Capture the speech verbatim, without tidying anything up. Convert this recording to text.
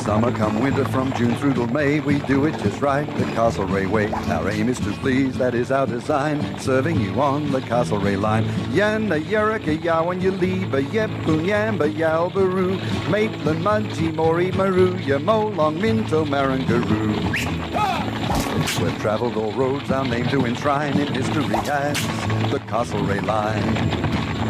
Summer come winter, from June through till May, we do it just right, the Castlereagh way. Our aim is to please, that is our design, serving you on the Castlereagh line. Yana Yerika Yawan Yuliba Yepun Yamba Yalbaru, Maitland Mudgee Mori Maru, Yamolong Minto Marangaroo. We've travelled all roads, our name to enshrine in history as the Castlereagh line.